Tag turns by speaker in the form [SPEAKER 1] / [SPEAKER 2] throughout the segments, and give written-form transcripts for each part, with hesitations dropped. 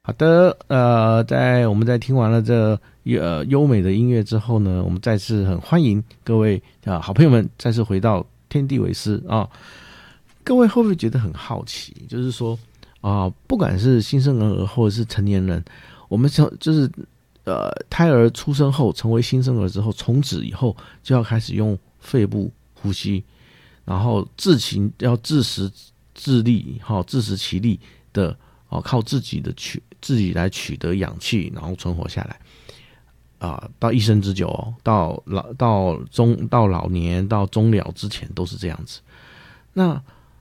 [SPEAKER 1] 好的，我们在听完了这优美的音乐之后呢，我们再次很欢迎各位好朋友们再次回到天地为师啊。各位会不会觉得很好奇？就是说不管是新生儿或者是成年人，我们就是胎儿出生后成为新生儿之后，从此以后就要开始用肺部呼吸，然后要自食自力，自食其力的靠自己来取得氧气，然后存活下来到一生之久到老年到终了之前都是这样子。那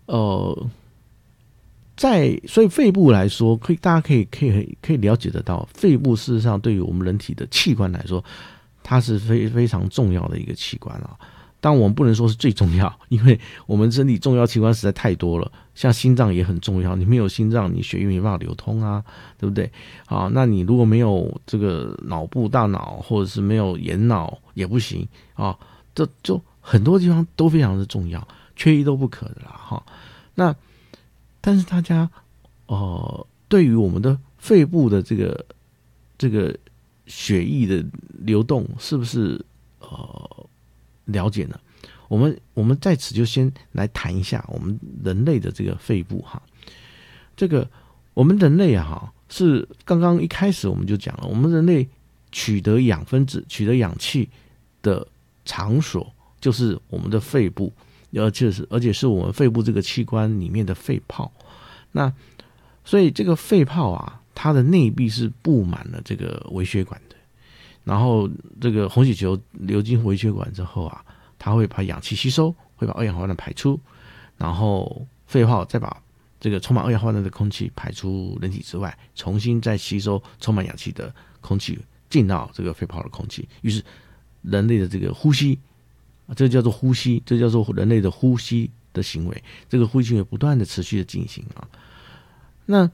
[SPEAKER 1] 所以肺部来说，大家可以了解得到，肺部事实上对于我们人体的器官来说，它是非常重要的一个器官啊。但我们不能说是最重要，因为我们身体重要器官实在太多了，像心脏也很重要，你没有心脏，你血液没办法流通啊，对不对？那你如果没有这个脑部大脑，或者是没有眼脑也不行啊，这就很多地方都非常的重要，缺一都不可的啦那但是大家对于我们的肺部的这个血液的流动是不是了解呢？我们在此就先来谈一下我们人类的这个肺部这个我们人类是刚刚一开始我们就讲了，我们人类取得氧分子、取得氧气的场所就是我们的肺部，而且是我们肺部这个器官里面的肺泡。那所以这个肺泡它的内壁是布满了这个微血管的。然后这个红血球流经微血管之后它会把氧气吸收，会把二氧化碳排出，然后肺泡再把这个充满二氧化碳的空气排出人体之外，重新再吸收充满氧气的空气进到这个肺泡的空气。于是人类的这个呼吸，这叫做呼吸，这叫做人类的呼吸的行为，这个呼吸行为不断的持续的进行那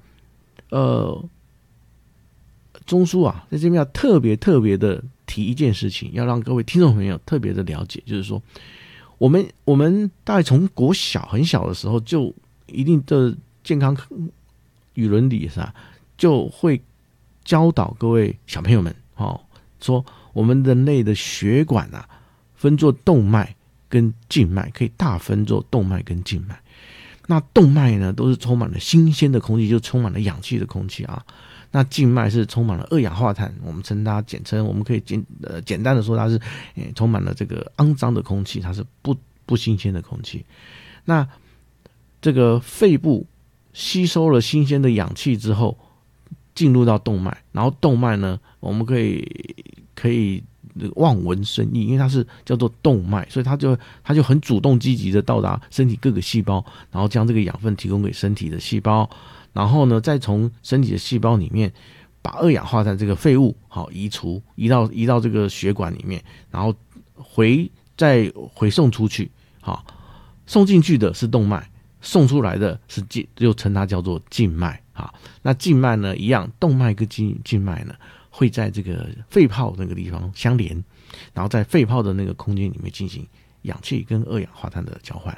[SPEAKER 1] 中枢在这边要特别的提一件事情，要让各位听众朋友特别的了解，就是说我们大概从国小很小的时候就一定的健康与伦理就会教导各位小朋友们说我们人类的血管分作动脉跟静脉，可以大分作动脉跟静脉。那动脉呢都是充满了新鲜的空气，就充满了氧气的空气那静脉是充满了二氧化碳，我们称它简称，我们可以简单的说它是充满了这个肮脏的空气，它是不新鲜的空气。那这个肺部吸收了新鲜的氧气之后，进入到动脉，然后动脉呢，我们可以望闻生义，因为它是叫做动脉，所以它就很主动积极的到达身体各个细胞，然后将这个养分提供给身体的细胞，然后呢再从身体的细胞里面把二氧化碳这个废物移到这个血管里面，然后再回送出去送进去的是动脉，送出来的是就称它叫做静脉那静脉呢一样，动脉跟静脉呢会在这个肺泡那个地方相连，然后在肺泡的那个空间里面进行氧气跟二氧化碳的交换。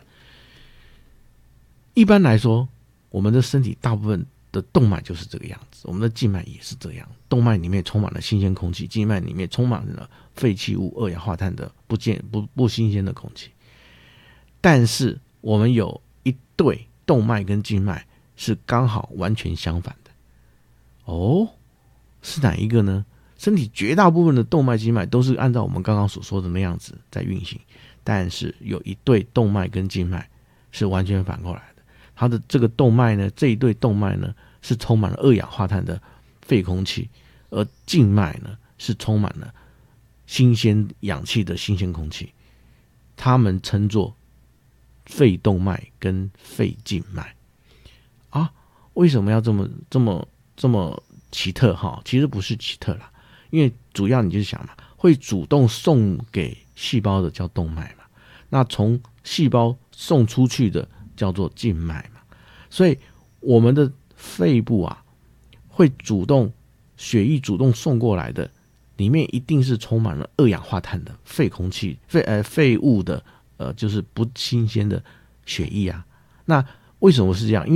[SPEAKER 1] 一般来说，我们的身体大部分的动脉就是这个样子，我们的静脉也是这样，动脉里面充满了新鲜空气，静脉里面充满了废弃物、二氧化碳的不新鲜的空气。但是我们有一对动脉跟静脉是刚好完全相反的是哪一个呢？身体绝大部分的动脉静脉都是按照我们刚刚所说的那样子在运行，但是有一对动脉跟静脉是完全反过来的。它的这个动脉呢，这一对动脉呢是充满了二氧化碳的废空气，而静脉呢是充满了新鲜氧气的新鲜空气，它们称作肺动脉跟肺静脉为什么要这么奇特其实不是奇特啦，因为主要你就是想嘛，会主动送给细胞的叫动脉嘛，那从细胞送出去的叫做静脉嘛，所以我们的肺部会血液主动送过来的，里面一定是充满了二氧化碳的废空气、废物的就是不新鲜的血液那为什么是这样？因为